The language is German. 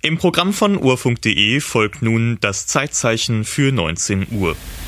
Im Programm von urfunk.de folgt nun das Zeitzeichen für 19 Uhr.